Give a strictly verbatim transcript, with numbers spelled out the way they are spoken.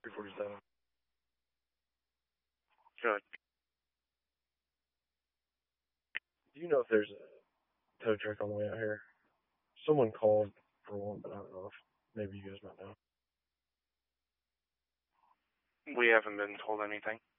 three forty-seven. Good. Do you know if there's a tow truck on the way out here? Someone called for one, but I don't know if maybe you guys might know. We haven't been told anything.